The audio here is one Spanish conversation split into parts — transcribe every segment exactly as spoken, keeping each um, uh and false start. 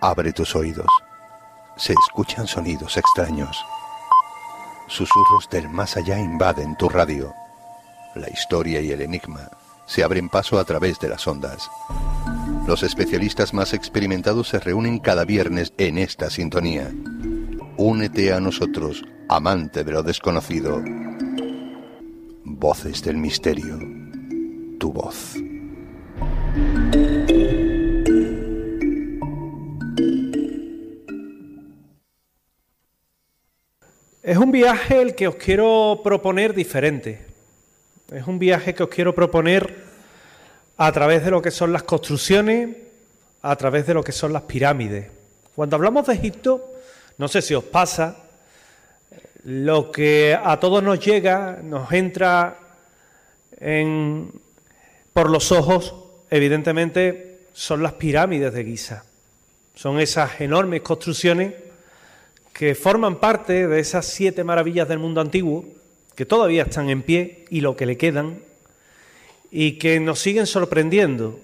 Abre tus oídos. Se escuchan sonidos extraños. Susurros del más allá invaden tu radio. La historia y el enigma se abren paso a través de las ondas. Los especialistas más experimentados se reúnen cada viernes en esta sintonía. Únete a nosotros, amante de lo desconocido. Voces del misterio. Tu voz. Es un viaje el que os quiero proponer diferente. Es un viaje que os quiero proponer a través de lo que son las construcciones, a través de lo que son las pirámides. Cuando hablamos de Egipto, no sé si os pasa, lo que a todos nos llega, nos entra en, por los ojos, evidentemente, son las pirámides de Giza. Son esas enormes construcciones que forman parte de esas siete maravillas del mundo antiguo, que todavía están en pie y lo que le quedan, y que nos siguen sorprendiendo.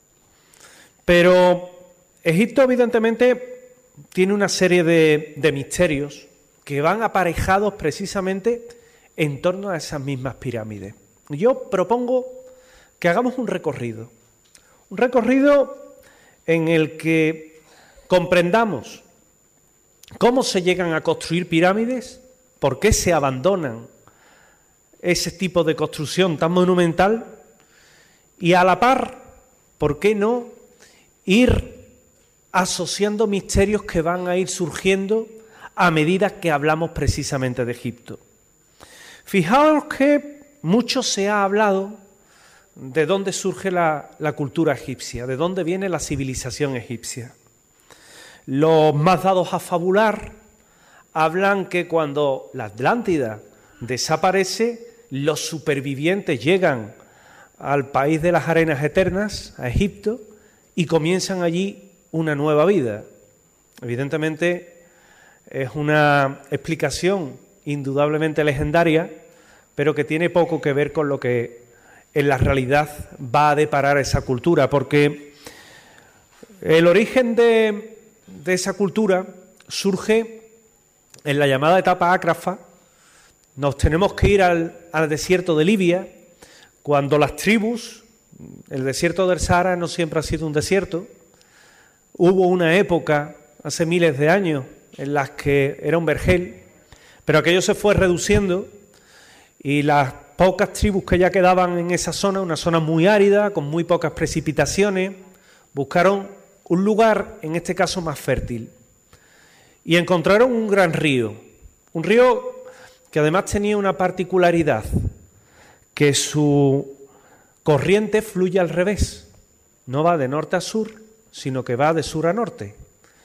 Pero Egipto, evidentemente, tiene una serie de, de misterios que van aparejados precisamente en torno a esas mismas pirámides. Yo propongo que hagamos un recorrido, un recorrido en el que comprendamos cómo se llegan a construir pirámides, por qué se abandonan ese tipo de construcción tan monumental y a la par, ¿por qué no ir asociando misterios que van a ir surgiendo a medida que hablamos precisamente de Egipto? Fijaos que mucho se ha hablado de dónde surge la, la cultura egipcia, de dónde viene la civilización egipcia. Los más dados a fabular hablan que cuando la Atlántida desaparece, los supervivientes llegan al país de las arenas eternas, a Egipto, y comienzan allí una nueva vida. Evidentemente es una explicación indudablemente legendaria, pero que tiene poco que ver con lo que en la realidad va a deparar esa cultura, porque el origen de, de esa cultura surge en la llamada etapa ácrafa. Nos tenemos que ir al, al desierto de Libia, cuando las tribus, el desierto del Sahara no siempre ha sido un desierto, hubo una época, hace miles de años, en las que era un vergel, pero aquello se fue reduciendo y las pocas tribus que ya quedaban en esa zona, una zona muy árida, con muy pocas precipitaciones, buscaron un lugar, en este caso más fértil, y encontraron un gran río, un río que además tenía una particularidad, que su corriente fluye al revés, no va de norte a sur, sino que va de sur a norte.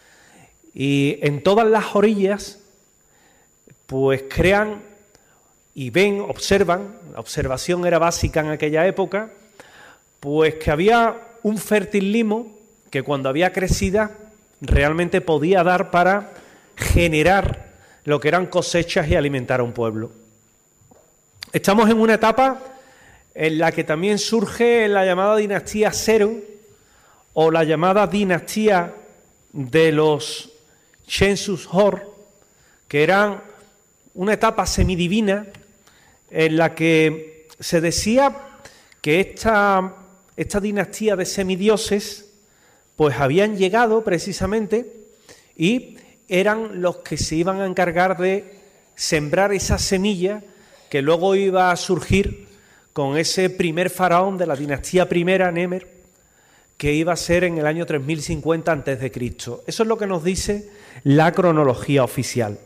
Y en todas las orillas, pues crean y ven, observan, la observación era básica en aquella época, pues que había un fértil limo que cuando había crecida realmente podía dar para generar lo que eran cosechas y alimentar a un pueblo. Estamos en una etapa en la que también surge la llamada dinastía Cero o la llamada dinastía de los Chensus-Hor, que eran una etapa semidivina en la que se decía que esta, esta dinastía de semidioses pues habían llegado precisamente y eran los que se iban a encargar de sembrar esa semilla que luego iba a surgir con ese primer faraón de la dinastía primera, Nemer, que iba a ser en el año tres mil cincuenta antes de Cristo. Eso es lo que nos dice la cronología oficial.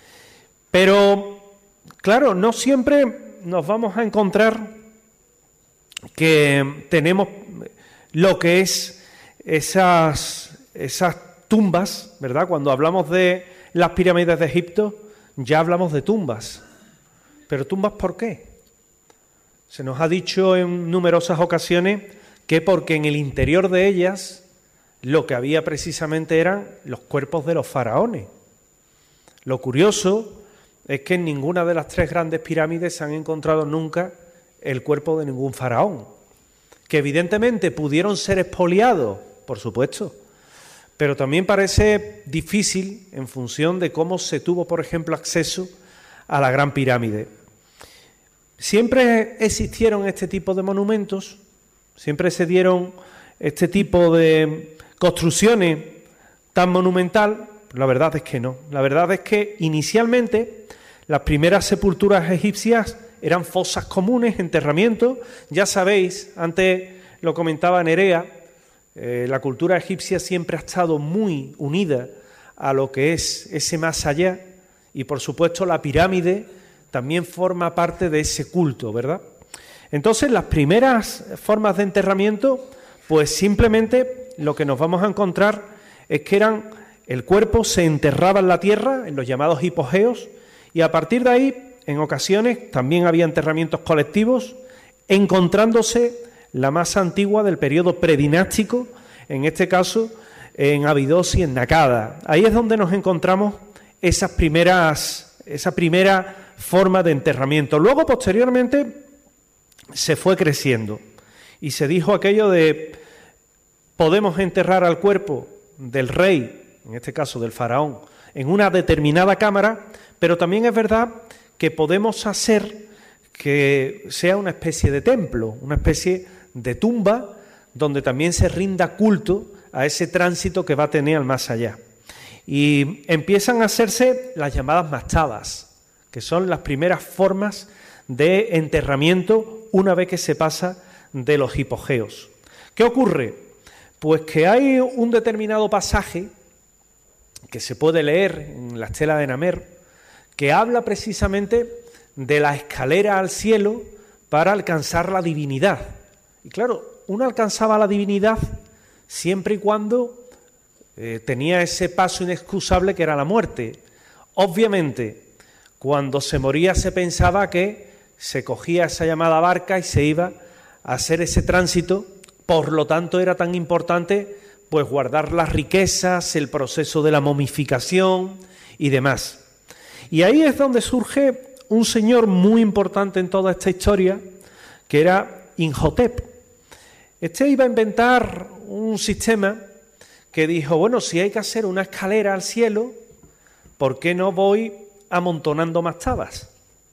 Pero, claro, no siempre nos vamos a encontrar que tenemos lo que es esas, esas tumbas, ¿verdad? Cuando hablamos de las pirámides de Egipto, ya hablamos de tumbas. ¿Pero tumbas por qué? Se nos ha dicho en numerosas ocasiones que porque en el interior de ellas lo que había precisamente eran los cuerpos de los faraones. Lo curioso es que en ninguna de las tres grandes pirámides se han encontrado nunca el cuerpo de ningún faraón, que evidentemente pudieron ser expoliados, por supuesto, pero también parece difícil en función de cómo se tuvo, por ejemplo, acceso a la Gran Pirámide. Siempre existieron este tipo de monumentos, siempre se dieron este tipo de construcciones tan monumental. La verdad es que no. La verdad es que inicialmente las primeras sepulturas egipcias eran fosas comunes, enterramientos. Ya sabéis, antes lo comentaba Nerea, eh, la cultura egipcia siempre ha estado muy unida a lo que es ese más allá, y por supuesto la pirámide también forma parte de ese culto, ¿verdad? Entonces las primeras formas de enterramiento, pues simplemente lo que nos vamos a encontrar es que eran, el cuerpo se enterraba en la tierra, en los llamados hipogeos, y a partir de ahí, en ocasiones, también había enterramientos colectivos, encontrándose la más antigua del periodo predinástico, en este caso en Abidos y en Nakada. Ahí es donde nos encontramos esas primeras, esa primera forma de enterramiento. Luego, posteriormente, se fue creciendo y se dijo aquello de podemos enterrar al cuerpo del rey, en este caso del faraón, en una determinada cámara, pero también es verdad que podemos hacer que sea una especie de templo, una especie de tumba donde también se rinda culto a ese tránsito que va a tener al más allá. Y empiezan a hacerse las llamadas mastabas, que son las primeras formas de enterramiento una vez que se pasa de los hipogeos. ¿Qué ocurre? Pues que hay un determinado pasaje que se puede leer en la Estela de Namer, que habla precisamente de la escalera al cielo para alcanzar la divinidad. Y claro, uno alcanzaba la divinidad siempre y cuando eh, tenía ese paso inexcusable que era la muerte. Obviamente, cuando se moría se pensaba que se cogía esa llamada barca y se iba a hacer ese tránsito, por lo tanto era tan importante pues guardar las riquezas, el proceso de la momificación y demás. Y ahí es donde surge un señor muy importante en toda esta historia, que era Imhotep. Este iba a inventar un sistema que dijo, bueno, si hay que hacer una escalera al cielo, ¿por qué no voy amontonando mastabas?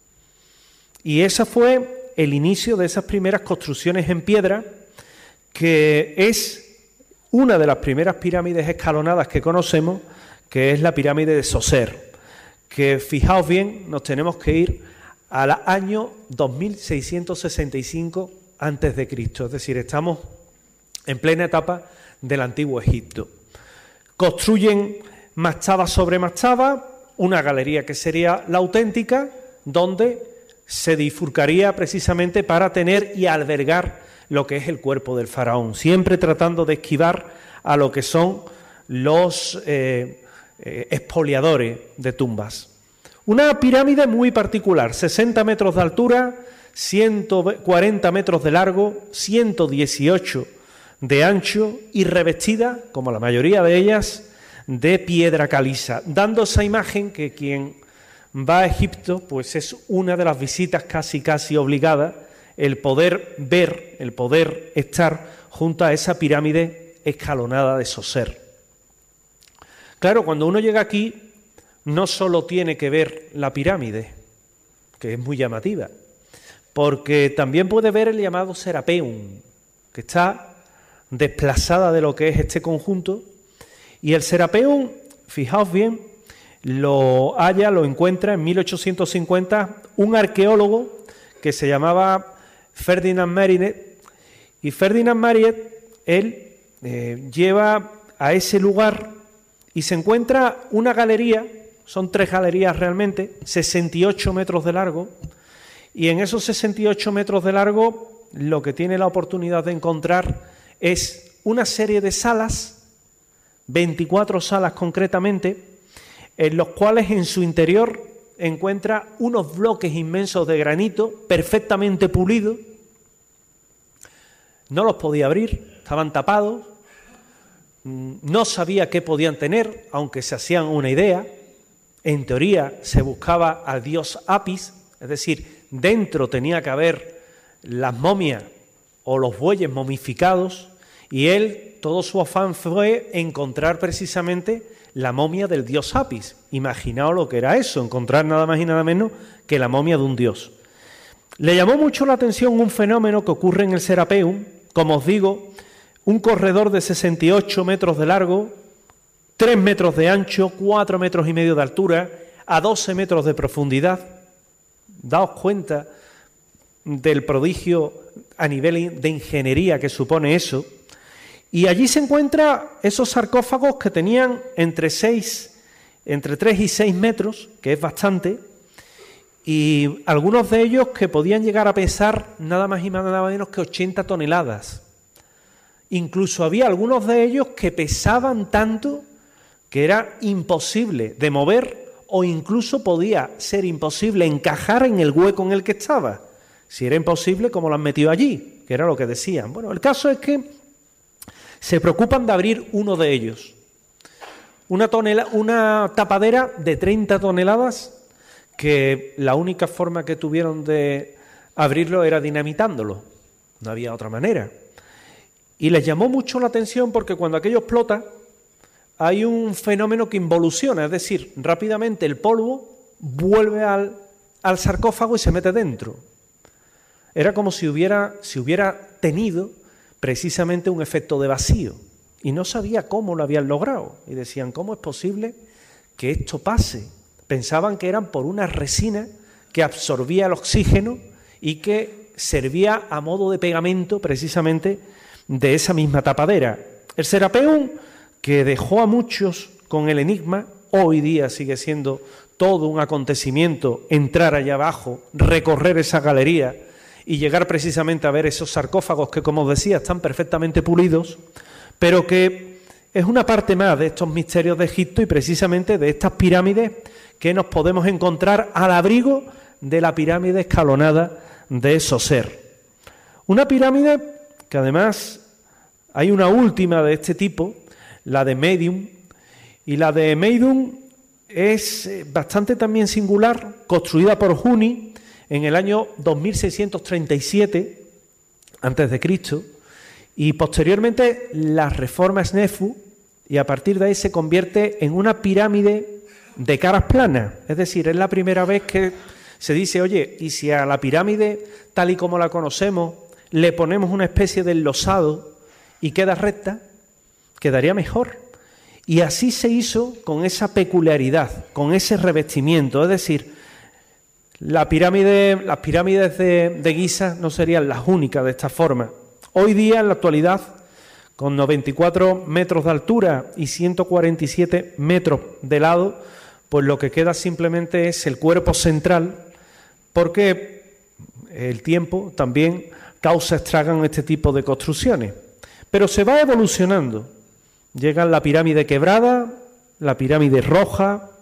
Y ese fue el inicio de esas primeras construcciones en piedra, que es una de las primeras pirámides escalonadas que conocemos, que es la pirámide de Zoser, que fijaos bien, nos tenemos que ir al año dos mil seiscientos sesenta y cinco antes de Cristo, es decir, estamos en plena etapa del Antiguo Egipto. Construyen mastaba sobre mastaba, una galería que sería la auténtica, donde se bifurcaría precisamente para tener y albergar lo que es el cuerpo del faraón, siempre tratando de esquivar a lo que son los eh, eh, expoliadores de tumbas. Una pirámide muy particular, sesenta metros de altura, ciento cuarenta metros de largo, ciento dieciocho de ancho y revestida, como la mayoría de ellas, de piedra caliza, dando esa imagen que quien va a Egipto, pues es una de las visitas casi casi obligadas, el poder ver, el poder estar junto a esa pirámide escalonada de Zoser. Claro, cuando uno llega aquí, no solo tiene que ver la pirámide, que es muy llamativa, porque también puede ver el llamado Serapeum, que está desplazada de lo que es este conjunto, y el Serapeum, fijaos bien, lo halla, lo encuentra en mil ochocientos cincuenta un arqueólogo que se llamaba Ferdinand Mariette, y Ferdinand Mariette, él eh, lleva a ese lugar y se encuentra una galería, son tres galerías realmente, sesenta y ocho metros de largo, y en esos sesenta y ocho metros de largo lo que tiene la oportunidad de encontrar es una serie de salas, veinticuatro salas concretamente, en los cuales en su interior encuentra unos bloques inmensos de granito perfectamente pulidos. No los podía abrir, estaban tapados, no sabía qué podían tener, aunque se hacían una idea. En teoría se buscaba al dios Apis, es decir, dentro tenía que haber las momias o los bueyes momificados, y él todo su afán fue encontrar precisamente la momia del dios Apis. Imaginaos lo que era eso, encontrar nada más y nada menos que la momia de un dios. Le llamó mucho la atención un fenómeno que ocurre en el Serapeum, como os digo, un corredor de sesenta y ocho metros de largo, tres metros de ancho, cuatro metros y medio de altura, a doce metros de profundidad. Daos cuenta del prodigio a nivel de ingeniería que supone eso. Y allí se encuentran esos sarcófagos que tenían entre seis, entre tres y seis metros, que es bastante, y algunos de ellos que podían llegar a pesar nada más y nada menos que ochenta toneladas. Incluso había algunos de ellos que pesaban tanto que era imposible de mover o incluso podía ser imposible encajar en el hueco en el que estaba. Si era imposible, ¿cómo lo han metido allí? Que era lo que decían. Bueno, el caso es que se preocupan de abrir uno de ellos. Una, tonela, una tapadera de treinta toneladas que la única forma que tuvieron de abrirlo era dinamitándolo. No había otra manera. Y les llamó mucho la atención porque cuando aquello explota hay un fenómeno que involuciona, es decir, rápidamente el polvo vuelve al, al sarcófago y se mete dentro. Era como si hubiera, si hubiera tenido precisamente un efecto de vacío y no sabía cómo lo habían logrado. Y decían, ¿cómo es posible que esto pase? Pensaban que eran por una resina que absorbía el oxígeno y que servía a modo de pegamento precisamente de esa misma tapadera. El Serapeum, que dejó a muchos con el enigma, hoy día sigue siendo todo un acontecimiento entrar allá abajo, recorrer esa galería y llegar precisamente a ver esos sarcófagos que, como os decía, están perfectamente pulidos, pero que es una parte más de estos misterios de Egipto y precisamente de estas pirámides que nos podemos encontrar al abrigo de la pirámide escalonada de Soser. Una pirámide que además hay una última de este tipo, la de Meidum, y la de Meidum es bastante también singular, construida por Juni en el año dos mil seiscientos treinta y siete antes de Cristo, y posteriormente la reforma Snefu, y a partir de ahí se convierte en una pirámide de caras planas. Es decir, es la primera vez que se dice, oye, y si a la pirámide tal y como la conocemos le ponemos una especie de enlosado y queda recta, quedaría mejor. Y así se hizo con esa peculiaridad, con ese revestimiento. Es decir, la pirámide, las pirámides de, de Giza no serían las únicas de esta forma. Hoy día, en la actualidad, con noventa y cuatro metros de altura y ciento cuarenta y siete metros de lado, pues lo que queda simplemente es el cuerpo central, porque el tiempo también causa estragos en este tipo de construcciones. Pero se va evolucionando. Llegan la pirámide quebrada, la pirámide roja,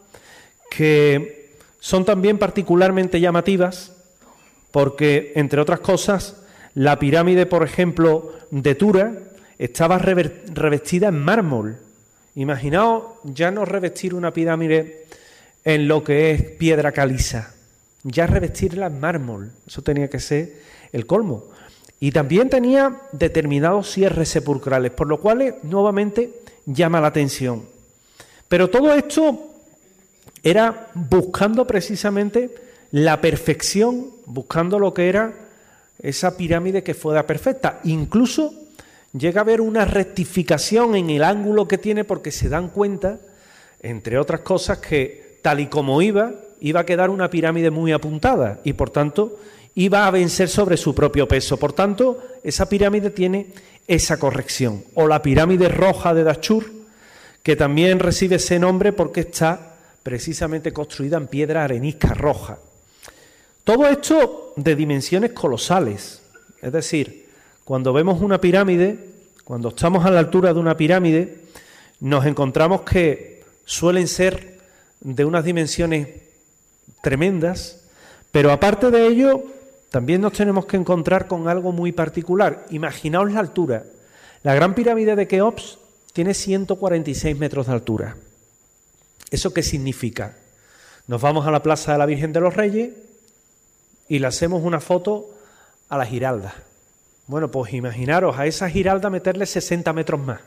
que son también particularmente llamativas porque, entre otras cosas, la pirámide, por ejemplo, de Tura, estaba revestida en mármol. Imaginaos ya no revestir una pirámide en lo que es piedra caliza, ya revestirla en mármol. Eso tenía que ser el colmo. Y también tenía determinados cierres sepulcrales, por lo cual nuevamente llama la atención. Pero todo esto era buscando precisamente la perfección, buscando lo que era esa pirámide que fuera perfecta. Incluso llega a haber una rectificación en el ángulo que tiene porque se dan cuenta, entre otras cosas, que tal y como iba, iba a quedar una pirámide muy apuntada y por tanto iba a vencer sobre su propio peso. Por tanto, esa pirámide tiene esa corrección. O la pirámide roja de Dashur, que también recibe ese nombre porque está precisamente construida en piedra arenisca roja. Todo esto de dimensiones colosales. Es decir, cuando vemos una pirámide, cuando estamos a la altura de una pirámide, nos encontramos que suelen ser de unas dimensiones tremendas, pero aparte de ello, también nos tenemos que encontrar con algo muy particular. Imaginaos la altura. La Gran Pirámide de Keops tiene ciento cuarenta y seis metros de altura. ¿Eso qué significa? Nos vamos a la Plaza de la Virgen de los Reyes y le hacemos una foto a la Giralda. Bueno, pues imaginaros a esa Giralda meterle sesenta metros más.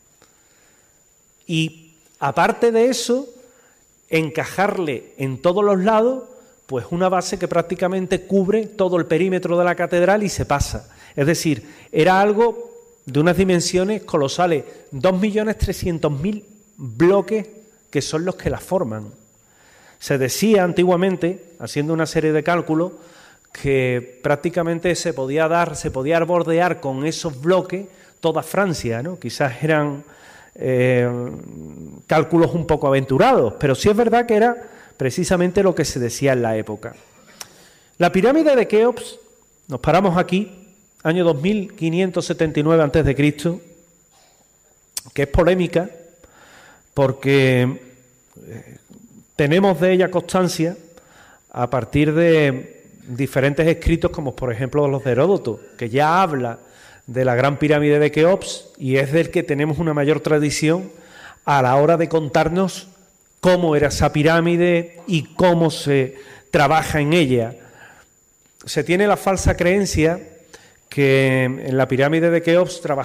Y aparte de eso, encajarle en todos los lados, pues una base que prácticamente cubre todo el perímetro de la catedral y se pasa. Es decir, era algo de unas dimensiones colosales, dos millones trescientos mil bloques que son los que la forman. Se decía antiguamente, haciendo una serie de cálculos, que prácticamente se podía dar, se podía bordear con esos bloques toda Francia, ¿no? Quizás eran eh, cálculos un poco aventurados, pero sí es verdad que era precisamente lo que se decía en la época. La pirámide de Keops, nos paramos aquí, año dos mil quinientos setenta y nueve antes de Cristo, que es polémica porque eh, tenemos de ella constancia a partir de diferentes escritos, como por ejemplo los de Heródoto, que ya habla de la gran pirámide de Keops y es del que tenemos una mayor tradición a la hora de contarnos cómo era esa pirámide y cómo se trabaja en ella. Se tiene la falsa creencia que en la pirámide de Keops trabajaban